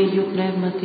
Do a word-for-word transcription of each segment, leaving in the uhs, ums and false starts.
Αγίου Πνεύματι.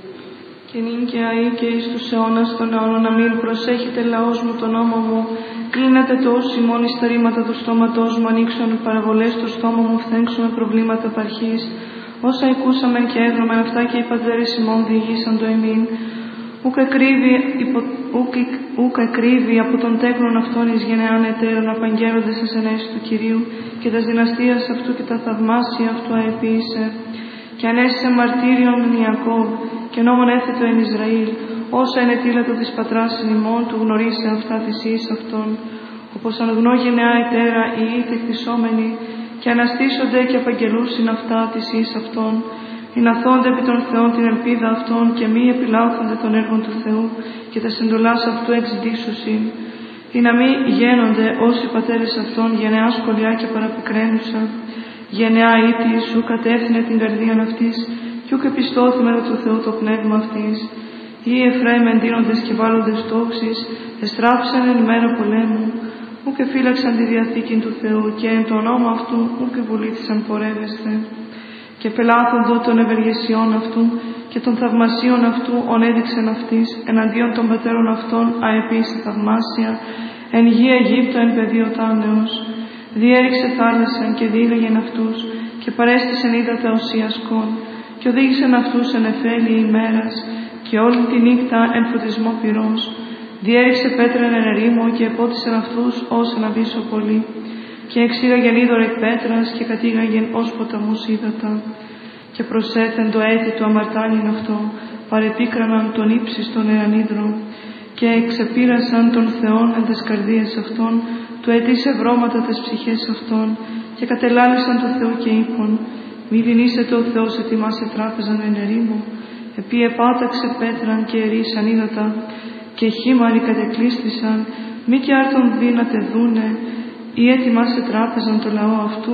Και νυν και αεί και εις τους αιώνας των αιώνων. Αμήν. Προσέχετε λαός μου τον νόμο μου. Κλείνατε το όσοι ημών εις τα ρήματα του στόματός μου. Ανοίξον παραβολές στο στόμα μου. Φθέξουμε προβλήματα παρχής. Όσα ακούσαμε και έδρωμεν αυτά και οι πατέρες ημών διηγήσαν το εμήν. Ούκ εκρύβει, υπο, ούκ, ούκ εκρύβει από τον τέκνον αυτών εις γενεάν εταίρων απαγγέλλοντες τις ενέσεις του Κυρίου και τας δυναστείας αυτού και τα θαυμάσια αυτού αεποίησε. Και ανέστησε μαρτύριον εν Ιακώβ και νόμον έθετο εν Ισραήλ, όσα ενετήλατο της πατράς ημών του γνωρίσε αυτά της ιής αυτών, όπως αν γνώ γενεά ετέρα οι ιοί τεκτισόμενοι, και αναστήσονται και απαγγελούσιν αυτά της ιής αυτών, ειναθώνται επί των Θεών την ελπίδα αυτών και μη επιλάφονται των έργων του Θεού και τα συντολάς αυτού εξειδήσουσιν, ή να μη γένονται όσοι πατέρες αυτών γενεά σκολιά και παραπικραίνουσα. Γενεά ήτη σου κατεύθυνε την καρδίαν αυτής, κι ούκ επιστώθημενο του Θεού το πνεύμα αυτής. Ή Εφραίμ εντείνοντες και βάλλοντες τόξεις, εστράφησαν εν ημέρα πολέμου, ούκ εφύλαξαν τη διαθήκη του Θεού, και εν το ονόμα αυτού ούκ ευολήθησαν πορεύεσθε. Και πελάθοντο των ευεργεσιών αυτού και των θαυμασίων αυτού ονέδειξεν αυτής, εναντίον των πατέρων αυτών αεπίησε θαυμάσια, εν γη Αιγύπτο εν πεδίο τάνεως. Διέριξε θάλασσαν και διήγαγεν αυτούς και παρέστησεν ύδατα οσίασκον και οδήγησεν αυτούς εν εφέλη ημέρας και όλη τη νύχτα εν φωτισμό πυρός. Διέριξε πέτραν εν ερήμο και επότισεν αυτούς ως εν αβύσσο πολύ και εξήγαγεν είδωρ εκ πέτρας και κατήγαγεν ως ποταμούς ύδατα και προσέθεν το έτη του αμαρτάνιν αυτό, παρεπίκραναν τον ύψιστον εανίδρο και εξεπήρασαν των Θεών εν τες καρδίες αυτών, του αιτήσε βρώματα τες ψυχές αυτών και κατελάλησαν του Θεού και είπων, μη δινήσετε ο Θεός ετοιμάσε τράπεζαν εν ερήμο, επί επάταξε πέτραν και ερίσαν ύδατα και χήμαροι κατεκλείστησαν, μη και άρτον δύνατε δούνε, ή ετοιμάσε τράπεζαν το λαό αυτού.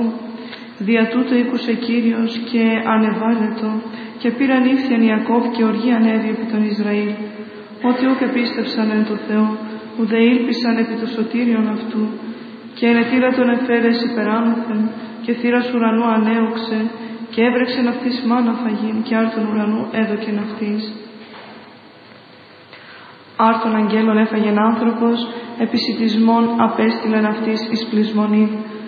Δια τούτο ήκουσε Κύριος και ανεβάλλετο και πήραν ύφθιαν Ιακώβ και οργή ανέβη επί τον Ισραήλ, ότι ούκ επίστευσαν εν το Θεό, ουδε ήλπισαν επί το σωτήριον αυτού, και ενετήρατον εφέρες υπεράνωθεν, και θύρας ουρανού ανέωξε, και έβρεξεν αυτής μάνα φαγήν, και άρτον ουρανού έδωκεν αυτής. Άρτον αγγέλων έφαγεν άνθρωπος, επισιτισμών απέστειλεν αυτής εις πλεισμονήν.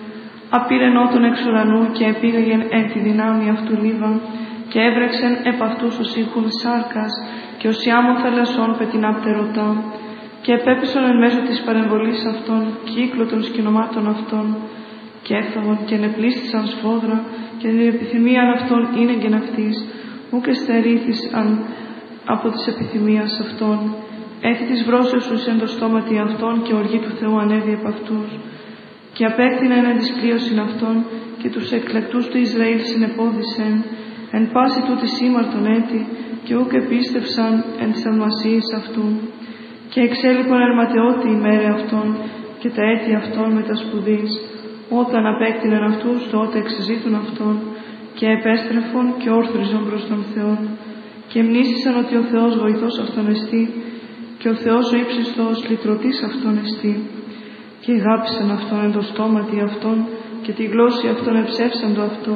Απήρεν ότον εξ ουρανού, και επήγαγεν εν τη δυνάμει αυτού λίβα, και έβρεξεν επ' αυτούς ως ήχουν σάρκας, και ως ιάμων θαλασσών πετεινά πτερωτά, και επέπεσον εν μέσω της παρεμβολής αυτών κύκλο των σκηνομάτων αυτών, και έφαγον και ενεπλήστησαν σφόδρα, και την επιθυμίαν αυτών είναι γεν αυτής, ούκ εστερήθησαν από της επιθυμίας αυτών. Έθι της βρώσεως τους εν το στόματι αυτών, και οργή του Θεού ανέβη επ' αυτούς. Και απέκτηναν εν της πλείωσιν αυτών, και τους εκλεκτούς του Ισραήλ συνεπόδισεν, εν πάση τούτη σήμαρτον έτη, και ούκ επίστευσαν εν τις θαυμασίες αυτού. Και εξέλιπαν ερματεώτη η μέρε αυτών, και τα έτη αυτών με τα σπουδής. Όταν απέκτηναν αυτούς, τότε εξεζήτουν αυτών, και επέστρεφον και όρθριζον προς τον Θεόν. Και μνήσισαν ότι ο Θεός βοηθός αυτόν εστί, και ο Θεός ο ύψιστος λυτρωτής αυτόν εστί. Και αγάπησαν αυτόν εν το στόματι αυτών, και τη γλώσση αυτών εψεύσαν το αυτό.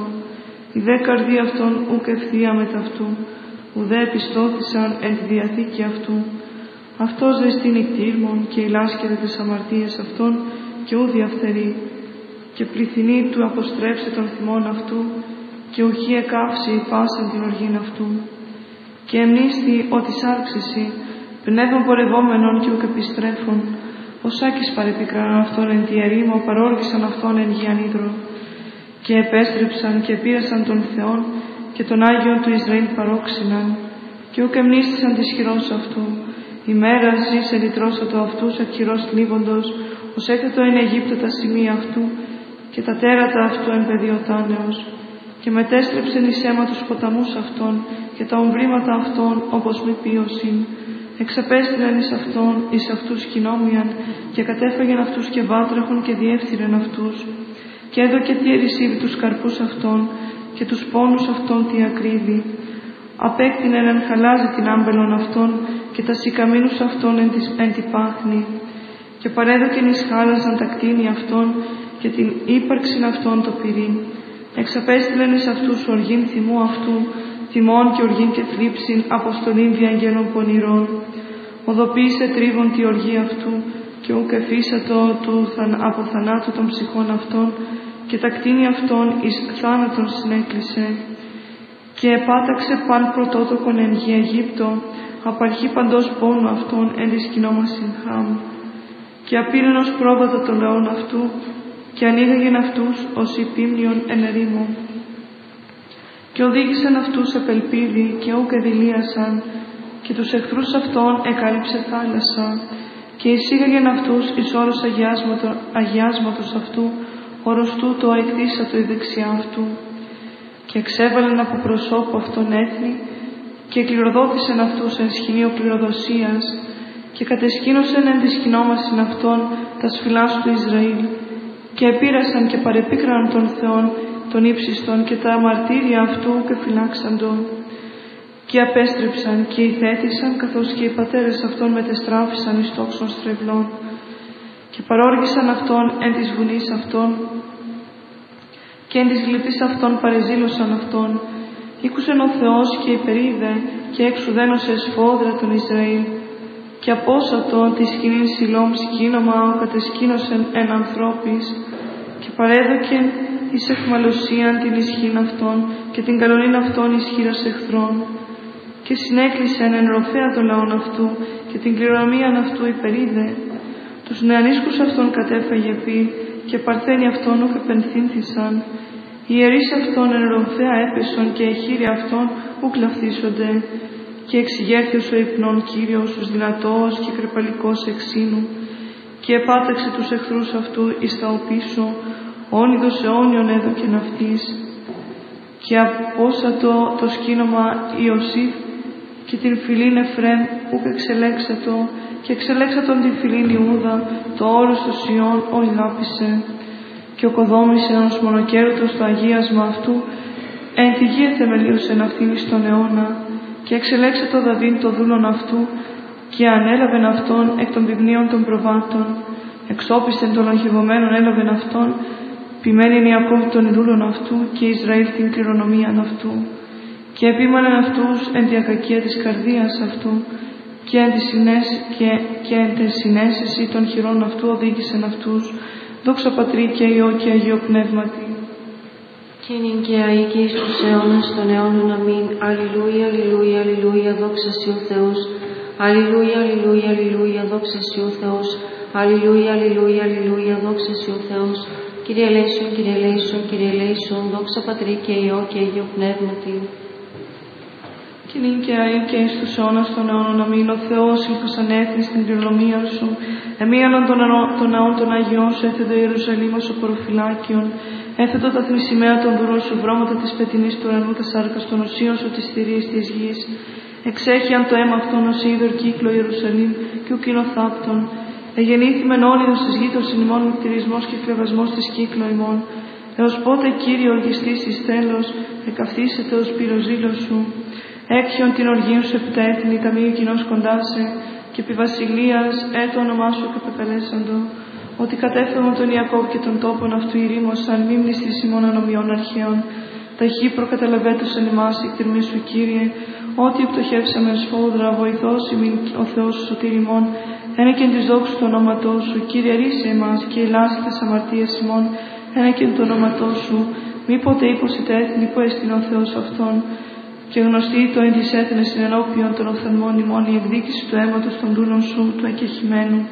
Η δε καρδία αυτών ούκ ευθεία μετ' αυτού, ουδέ επιστώθησαν εν τη διαθήκη αυτού. Αυτός δε στην νικτήρμον και ηλάσκεται τις αμαρτίες αυτών και ου διαφθερεί, και πληθυνή του αποστρέψε των θυμών αυτού, και ουχή εκάψει πάσαν την οργήν αυτού. Και εμνίσθη ότι σάρξεσι, πνεύμα πορευόμενων και ουκ επιστρέφων, ως άκης παρεπικράναν αυτόν εν τη ερήμο, παρόργησαν αυτόν εν γη ανίδρο, και επέστρεψαν και πήρασαν των Θεών και των Άγιων του Ισραήλ παρόξυναν, και ουκ εμνίστησαν της χειρός αυτού. Η μέρα ζήσε λυτρώσατο αυτούς εκ χειρός θλίβοντος, ως έκατο εν Αιγύπτο τα σημεία αυτού, και τα τέρατα αυτού εν πεδίο τάνεως. Και μετέστρεψεν εις αίμα τους ποταμούς αυτών, και τα ομβρήματα αυτών όπως μη πίωσιν. Εξαπέστειλεν εις αυτόν, εις αυτούς κοινόμιαν, και κατέφαγεν αυτούς και βάτραχον και διεύθυρεν αυτούς. Και έδωκε τι ερησίβη τους καρπούς αυτών, και τους πόνους αυτών τι ακρίβη. Απέκτηνεν εν χαλάζει την άμπελον αυτών, και τα σικαμίνους αυτών εν, της, εν τη πάχνη. Και παρέδοκεν εις χάλαζαν τα κτίνη αυτών, και την ύπαρξην αυτών το πυρήν. Εξαπέστειλεν εις αυτούς οργήν θυμού αυτού, θυμών και οργήν και θλίψην, αποστολήν διαγγέλων πονηρών. Οδοποίησε τρίβον τη οργή αυτού, και ουκ εφίσατο του από θανάτου των ψυχών αυτών, και τα κτίνη αυτών εις θάνατον συνέκλεισε. Και επάταξε παν πρωτότοκον εν γη Αιγύπτο, απαρχή παντός πόνου αυτών εν της κοινόμασιν Χάμ. Και απήρενος πρόβατο των λαών αυτού, και ανοίγαγεν αυτούς ως υπήμνιον εν ερήμο. Και οδήγησαν αυτούς επελπίδι, και ούκ εδηλίασαν, και τους εχθρούς αυτών εκάλυψε θάλασσα, και εισήγαγεν αυτούς εις όρος αγιάσματο, αγιάσματος αυτού, όρος τούτο εκτίσατο η δεξιά αυτού. Και εξέβαλεν από προσώπου αυτών έθνη, και κληροδότησεν αυτούς εν σχοινείο κληροδοσίας, και κατεσκήνωσεν εν της κοινόμασιν αυτών τα σφυλάς του Ισραήλ, και επήρασαν και παρεπίκραναν των Θεών των ύψιστων και τα μαρτύρια αυτού και φυλάξαντο. Και απέστρεψαν και ηθέτησαν, καθώς και οι πατέρες αυτών μετεστράφησαν εις τόξων στρεβλών. Και παρόργησαν αυτόν εν της βουνής αυτών, και εν της γλυπής αυτών παρεζήλωσαν αυτόν. Ήκουσεν ο Θεός και υπερίδε, και εξουδένωσε σφόδρα τον Ισραήλ. Και απόσατο τη σκηνήν Σιλόμ σκήνομα ο κατεσκήνωσεν εν ανθρώπης, και παρέδοκεν εις εχμαλωσίαν την ισχύν αυτών, και την καλονήν αυτών ισχύρας εχθρών. Και συνέκλεισεν εν ροφέα των λαών αυτού, και την κληρονομίαν αυτού υπερίδε. Τους νεανίσκους αυτών κατέφαγε πει, και παρθένοι αυτών ουκ επενθύνθησαν. Οι ιερείς αυτών εν ροφέα έπεσον, και εχείρια αυτών ουκ λαφθήσονται. Και εξηγέρθιος ο υπνών Κύριος, τους δυνατός και κρεπαλικός εξήνου, και επάταξε τους εχθρούς αυτού εις τα οπίσω, όνειδος αιώνιον έδωκεν αυτής. Και απόσατο το σκήνομα Ιωσήφ, και την φυλήν Εφρέμ ουκ εξελέξατο, και εξελέξατον την φυλήν Ιούδα, το όρος του Σιών ο ηγάπησε. Και οκοδόμησε ενός μονοκέρωτος το αγίασμα αυτού, εν τη γη εθεμελίωσεν αυτήν εις τον αιώνα. Και εξελέξε το Δαβίν το δούλον αυτού, και ανέλαβεν αυτόν εκ των πυμνίων των προβάτων. Εξόπισεν των λογευομένων έλαβεν αυτόν, ποιμένην Ιακώβ των δούλων αυτού, και Ισραήλ την κληρονομίαν αυτού. Και επίμανεν αυτούς εν τη ακακία της καρδίας αυτού, και εν τη συνέσ, και, και εν τη συνέσεση των χειρών αυτού οδήγησεν αυτούς. Δόξα Πατρί και Υιό και Αγίο Πνεύματι. Και νυν και αεί και εις τους αιώνας των αιώνων αμήν. Αλληλούια, αλληλούια, αλληλούια, δόξα Συ ο Θεός. Αλληλούια, αλληλούια, αλληλούια, δόξα Συ ο Θεός. Αλληλούια, αλληλούια, αλληλούια, δόξα Συ ο Θεός. Κύριε ελέησον, Κύριε ελέησον, Κύριε ελέησον, δόξα Πατρί και Υιό και Αγίο Πνεύματι. Και νυν και αεί και εις τους αιώνας των αιώνων αμήν. Ο Θεός ήλθος ανέθνη στην κληρονομία σου. Εμίανον των ναών των Αγιών σου, έθετο Ιερουσαλήμ ως ο προφυλάκιον. Έθετο τα θνησιμαία των δουρών σου, βρώματα της πετεινής του ουρανού, τα σάρκας των οσίων σου, της θηρίας της γης. Εξέχιαν το αίμα αυτών ως είδωρ κύκλο Ιερουσαλήμ, και ουκ είναι θάπτων. Εγεννήθημεν όνειδος της γήτος ημών, μυκτηρισμός και φλεβασμός της κύκλο ημών. Έως πότε, Κύριε, οργιστής εις τέλος, εκαυθήσετε ως πυροζήλος σου. Έκχιον την οργήν σου επί τα έθνη, ταμείο κοινός κοντά σε, και επί βασιλείας έτο όνομά σου καπεπελέσαντο. Ότι κατέφευγαν τον Ιακώβ και τον τόπον αυτού ηρήμωσαν, μήμνης της ημών ανομιών αρχαίων. Ταχύ προκαταλαβέτωσαν εμάς η κτηρμή σου, Κύριε, ότι εκτοχεύσαμε σφόδρα, βοηθός ημίν ο Θεός σου σωτήρ ημών, ένα και της δόξου το ονόματό σου, Κύριε, ρίσε εμάς και ελάσει τες αμαρτίες ημών, ένα και το ονόματό σου, μη ποτέ ύποσι τα έθνη που έστεινε ο Θεός αυτόν. Και γνωστή το εν της έθνες ενώπιον των οφθαλμών ημών η εκδίκηση του αίματος των δούλων σου, του εκεχημένου.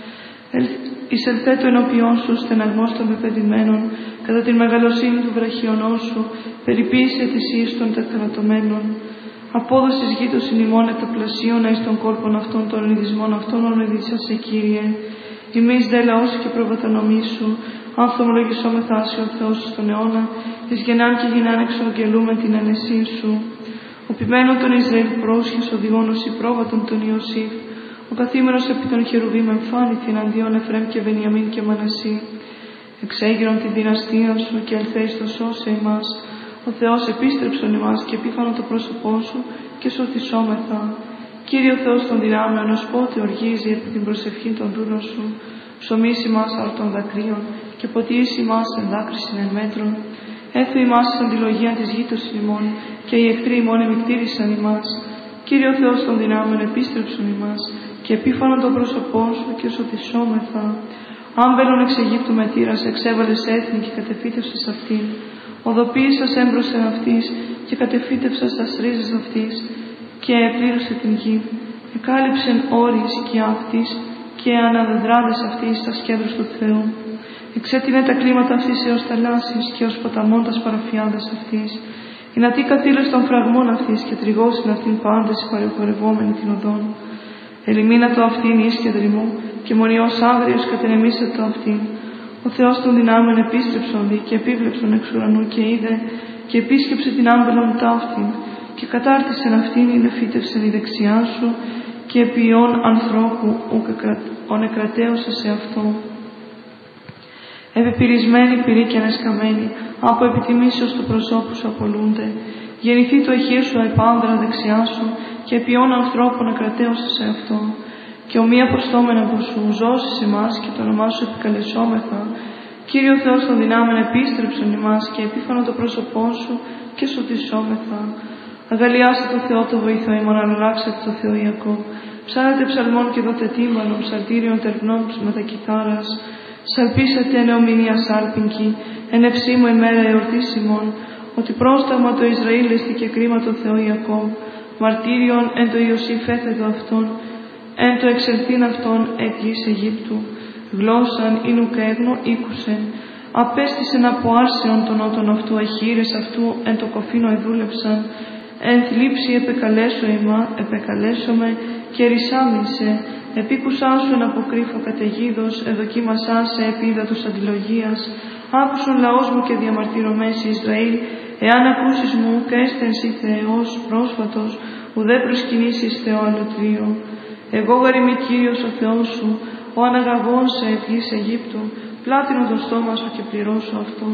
Εισελθέ το ενώπιόν σου στεναγμός των πεπαιδημένων, κατά την μεγαλοσύνη του βραχιονό σου, περιποίησε θυσίες των τεθανατωμένων. Απόδοσης γήτος in ημών εταπλασίων εις των κόλπων αυτών των ενιδισμών αυτών ονειδήσα σε, Κύριε. Ημείς δε λαός και προβατονομή σου, ανθομολογησόμεθα σε ο Θεός στον αιώνα, εις γεννάν και γεννάν εξογγελούμε την ανεσή σου. Ο ποιμένων των Ισραήλ πρόσχες οδηγών ως υπρόβατον τον Ιωσήφ, ο καθήμενος επί των χερουβίμ εμφάνηθη εναντίον Εφραίμ και Βενιαμίν και Μανασί. Εξέγειρον την δυναστεία σου και ελθέιστο σώσε ημάς. Ο Θεός επίστρεψον ημάς και επίφανο το πρόσωπό σου και σωθησόμεθα. Κύριε ο Θεός των δυνάμεων, ως πότε οργίζει επί την προσευχή των δούλων σου, ψωμίσει μας από των δακρύων και ποτίσει μας εν δάκρυσιν εν μέτρων. έθου ημάς εις αντιλογία της γήτωσιν ημών, και οι εχθροί ημών εμικτήρισαν ημάς. Κύριε ο Θεός των δυνάμεων, επίστρεψον ημάς, και επίφανον το πρόσωπό σου και σωτισόμεθα. Άμπελον εξ Αιγύπτου με τύρας εξέβαλες έθνη και κατεφύτευσες αυτήν. Οδοποίησας έμπροσθεν αυτής και κατεφύτευσας τας ρίζες αυτής, και επλήρωσε την γη. Εκάλυψεν όρη η σκιά αυτής και αναδεδράδες αυτής τα σκέδρους του Θεού. Εξέτεινε τα κλίματα αυτής έως θαλάσσης και ως ποταμών τας παραφιάδες αυτής. Η νατή καθήλωση των φραγμών αυτής και τριγώσιν αυτήν πάντες οι παρεπορευόμενοι την οδόν. Ελιμίνα το αυτήν ίσκεδρη μου και μονιός άγριος κατενεμίσε το αυτήν. Ο Θεός των δυνάμεων επίστρεψον δι και επίβλεψον εξ ουρανού και είδε και επίσκεψε την άμπελον ταύτην και κατάρτισεν αυτήν η νεφύτευσεν η δεξιά σου και ποιόν ανθρώπου ον εκρατέωσε σε αυτό. Επιπυρισμένοι πυροί και ανεσκαμμένοι, από επιτιμήσεως του προσώπου σου απολούνται. Γεννηθεί το εχείρ σου επάνδρα δεξιά σου και ποιόν ανθρώπων εκρατέωσε σε αυτό. Και ομοία προστόμενα από σου ζώσεις εμάς και το όνομά σου επικαλεσόμεθα. Κύριο Θεός των δυνάμεων επίστρεψον ημάς και επίφανο το πρόσωπό σου και σωτισόμεθα. Αγαλιάστε το Θεό το βοηθό ημών, αλλάξατε το Θεό Ιακώβ. Ψάρετε ψαλμών και δότε τύμπανον, ψαλτήριον τερνών με τα κιθάρας. Σαλπίσατε νεομηνία σάλπινκη, εν ευσήμου ημέρα εορτής ημών, ότι πρόσταγμα το Ισραήλ εστι και κρίμα το Θεό Ιακώβ. Μαρτύριον εν το Ιωσήφ έθετο αυτόν, εν το εξελθήν αυτόν εκ γης Αιγύπτου. Γλώσσαν ην ουκ έγνω ήκουσεν. Απέστησεν από άρσεων των νότων αυτού, εχείρες αυτού εν το κοφίνο εδούλεψαν. Εν θλίψη επεκαλέσω ημά, επεκαλέσομαι και ρησάμισε. Επίκουσά σου εν αποκρύφω καταιγίδος, εδοκίμασά σε επίδα τους αντιλογίας. Άκουσον λαός μου και διαμαρτυρωμές Ισραήλ, εάν ακούσεις μου, καίστενσι Θεός πρόσφατος, ουδέ προσκυνήσεις Θεό αλλοτρίο. Εγώ γαριμί Κύριος ο Θεός σου, ο αναγαγών σε εκ γης Αιγύπτου, πλάτινο το στόμα σου και πληρώσω αυτό.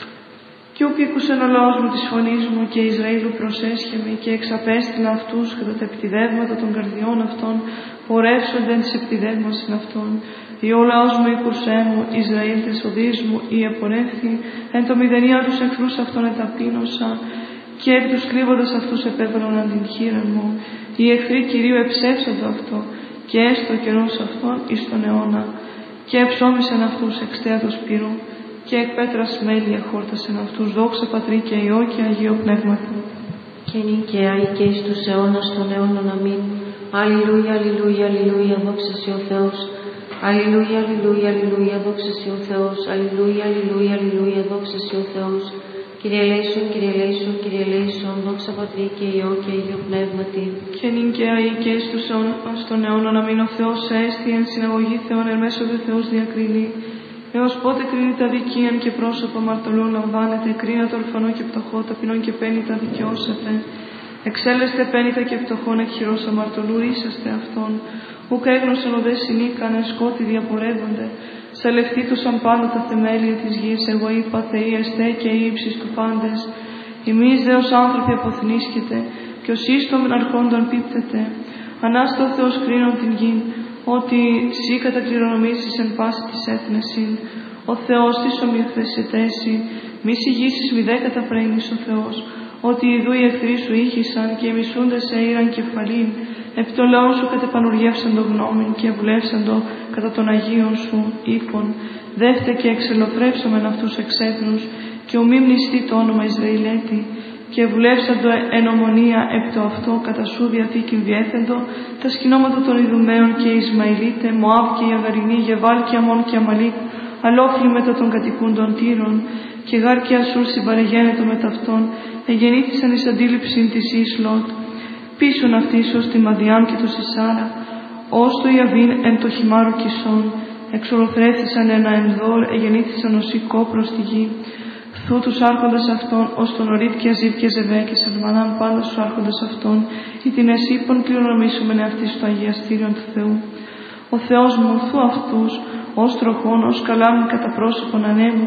Κι ουκ ήκουσεν ο λαός μου της φωνής μου και Ισραήλου προσέσχεμη και εξαπέστειλα αυτούς κατά τα επιτιδεύματα των καρδιών αυτών, πορεύσονται εν της επιτιδεύμασιν αυτών. Ή ο λαός μου ήκουσέ μου, Ισραήλ τες οδείς μου, ή επορεύθη, εν το μηδενία τους εχθρούς αυτών εταπείνωσα, και εκ τους κλείβοντας αυτούς επέβαλον αν την χείρα μου. Οι εχθροί Κυρίου εψεύσαντο αυτό, και έστω ο καιρός αυτών εις τον αιώνα, και εψώμησαν αυτούς εξτέατος πυρού, και εκ πέτρας μέλη εχόρτασαν αυτούς, δόξα Πατρί και Υιό και Αγίο Πνεύματι. Και νυν και άη και εις τους αιώνας των αιώνων αμήν. Αλληλούια, αλληλούια, αλληλούια, δόξα σοι ο Θεός. Αλληλούια, αλληλούια, αλληλούια, δόξα σοι ο Θεός. Αλληλούια, αλληλούια, αλληλούια, δόξα σοι ο Θεός. Κύριε ελέησον, Κύριε ελέησον, Κύριε ελέησον, δόξα Πατρί και Υιό και Αγίο Πνεύματι. Και νυν και άη και εις τους αιώνας των αιώνων αμήν. Ο Θεός έστι εν συναγωγή Θεών εν μέσω του Θεούς διακρίνει. Έως πότε κρίνει τα δικίαν και πρόσωπα μαρτωλού λαμβάνεται, κρίνει το ορφανό και πτωχό, ταπεινών και πένητα δικαιώσετε. Εξέλεστε πένητα και πτωχών εκ χειρός αμαρτωλού, είσαστε αυτόν. Ουκ έγνωσαν οδέ συνήκαν, εν σκότη διαπορεύονται. Σαλευτεί τους αν πάντα τα θεμέλια της γης, εγώ είπα Θεοί εστέ και ύψης του πάντες. Εμείς δε ως άνθρωποι αποθνίσκεται, και ως ίστομεν αρχόντων πίπτεται. Ανάστα ο Θεός κρίνον την γη, ότι σύ κατακληρονομήσεις εν πάση της έθνεσιν. Ο Θεός της ομοιοθεσιτέσει, μη συγγύσεις μη δε καταπραίνεις ο Θεός, ότι ιδού οι εχθροί σου ήχησαν και οι μισούντες σε ήραν κεφαλήν, επί το λαό σου κατεπανουργεύσαν το γνώμην και βουλεύσαν το κατά των Αγίων σου οίκων. Δεύτε και εξελοθρεύσομεν αυτούς εξέθνους, και ουμή μνηστεί το όνομα Ισραηλέτη, και βουλεύσαν το εν ομονία επί το αυτό κατά σου διαθήκην διέθεντο, τα σκηνώματα των Ιδουμαίων και Ισμαηλίτε, Μωάβ και η Αγαρινή, Γεβάλ και Αμών και Αμαλίκ, αλόφιλοι μετά των κατοικούντων Τύρων, και Γάρ και Ασούρ συμπαρεγένετο με ταυτόν, εγεννήθησαν εις αντίληψην της εις Λότ. Πίσουν αυτής ως τη Μαδιάμ και το Σισάρα, ως το Ιαβίν εν το χυμάρο Κισόν, εξολοθρεύθησαν ένα ενδόρ, εγεννήθησαν ως οικό προς τη γη. Θου τους άρχοντας αυτών, ως τον Ορίτ και Αζίπ και Ζεβέ και Σαλμανάν πάντα στους άρχοντας αυτών, ή την εσύπων κληρονομήσομεν αυτή στο αγιαστήριον του Θεού. Ο Θεός μου, θου αυτούς, ως τροχών, ως καλάμιν κατά πρόσωπον ανέμου,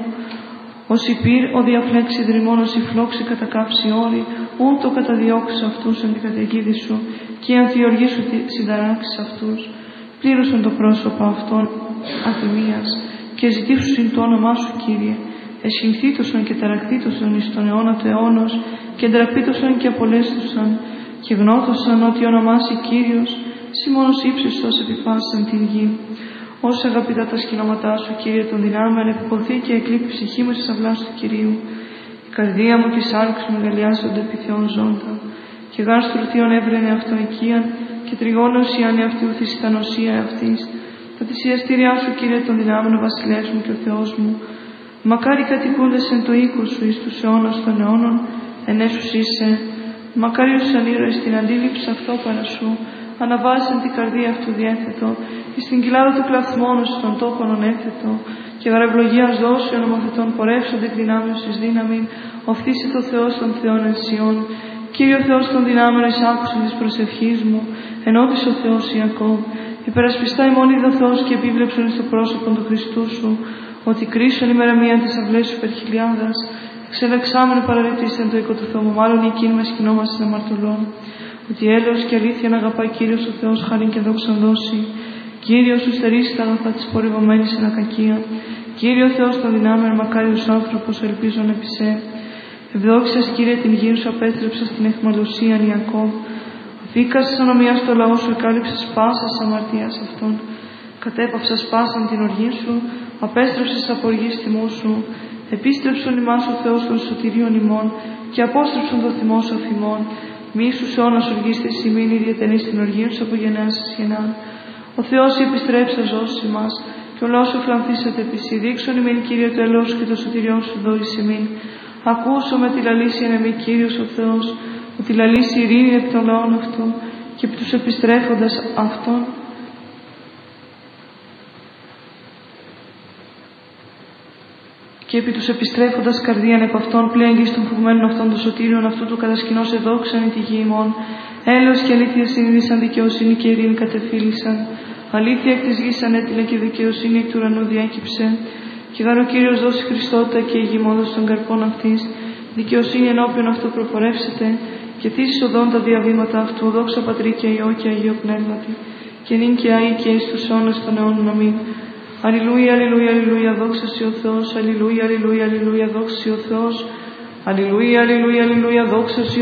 ως υπήρ, ο διαφλέξει δρυμών, ως η φλόξη κατά κάψη όρη, ούτω καταδιώξεις αυτούς εν την καταιγίδη σου, και αν διοργή σου συνταράξεις αυτούς. Πλήρωσαν το πρόσωπο αυτών αθυμίας, και ζητήσουσιν το όνομά σου, Κύριε. εσχυνθήτωσαν και ταρακτήτωσαν εις τον αιώνα του αιώνος, και ντραπήτωσαν και απολέστουσαν, και γνώτωσαν ότι ονομάσει Κύριος, σοι μόνος ύψιστος επιπάσαν την γη. Όσα αγαπητά τα σκηνώματά σου, Κύριε των δυνάμεων, επιποθεί και εκλείπει ψυχή μου στις αυλάς του Κυρίου. Η καρδία μου και η σάρξ μου γαλιάζονται επί Θεών ζώντα. Και γάρ στουρθίον έβρενε αυτό οικίαν, και τριγώνος ιαν εαυτού θυσιτανωσία αυτής. Τα θυσιαστήριά σου, Κύριε των δυνάμεων, ο βασιλεύς μου και ο Θεός μου. Μακάρι κατοικούντες εν το οίκο σου εις τους αιώνας των αιώνων, ενέσους είσαι. Μακάριος σαν ήρωες την αντίληψη αυτό παρά σου, αναβάζεν την καρδία αυτού διέθετο, εις την κοιλάδα του κλαθμόνου στον τόπον ονέθετο, και γαρευλογίας δώσει ονομοθετών πορεύσονται εκ δυνάμεως εις δύναμην, οφθήσει το Θεός των Θεών εν Σιών. Κύριο Θεός των δυνάμεων, εις άκουσιν της προσευχής μου, ενώτης ο Θεός Ιακώβ. Υπερασπιστά ημών είδε ο Θεός και επίβλεψον εις το πρόσωπον του Χριστού σου, ότι κρίσον ημέρα μία της αυλές σου υπερχιλιάδας, εξελεξάμενο παραρρυπτήσεν το οίκο του Θεού, μάλλον εκείνη με σκηνόμαστε αμαρτωλών. Ότι έλεος και αλήθεια να αγαπά Κύριος ο Θεός, χάριν και δόξαν δώσει. Κύριος σου στερήσει τα αγαθά της πορευομένης εν ακακία. Κύριο Θεός των δυνάμεων, μακάριος άνθρωπος, ελπίζον επί σε. Ευδόξας, Κύριε, την γύρω σου απέστρεψα στην αιχμαλωσία Ιακώβ. Αφήκασες ανομία στο λαό σου, εκάλυψες πάσας αμαρτίας αυτών. Κατέπαυσας πάσαν την οργή σου, απέστρεψες από οργής τιμού σου. Επίστρεψον ημάς ο Θεός των σωτηρίων ημών, και απόστρεψον το θυμό σου αφημών. Μη σου αιώνας οργήστε ημίν, ιδιαιτενή στην οργή σου από γενναίας εις γεννάν. Ο Θεός επιστρέψα ζώσεις ημάς, και ο λαός σου φλανθήσατε επί σοι. Δείξον ημίν, Κύριε, το ελαιός και το σωτηριόν σου δώης ημίν. Ακούσω με τη λαλήση εν εμή, Κύριος ο Θεός, ότι λαλήσει ειρήνη επί των λαών αυτού, και επί τους επιστρέφοντας αυτών. Και επί τους επιστρέφοντας καρδίαν επ' αυτών, πλέγγις των φοβμένων αυτών των σωτήριων αυτού του κατασκηνώς εδόξαν τη γη ημών. Έλεος και αλήθεια συνείδησαν, δικαιοσύνη και ειρήνη κατεφύλησαν. Αλήθεια εκ της γης ανέτειλε και δικαιοσύνη εκ του ουρανού διέκυψε. Και γάρ ο Κύριος δώσει Χριστότητα και η γη μόδος των καρπών αυτής. Δικαιοσύνη ενώπιον αυτού προπορεύσετε, και θύσεις οδόν τα διαβήματα αυτού. Δόξα Πατρί και Υιό και Αγίο Πνεύματι, και νυν και αεί και εις τους αιώνας των αιώνων. Αμήν. Αλληλούια, αλληλούια, αλληλούια, δόξα σοι ο Θεός. Αλληλούια, αλληλούια, αλληλούια, δόξα σοι ο Θεός. Αλληλούια, αλληλούια, αλληλούια, δόξα σοι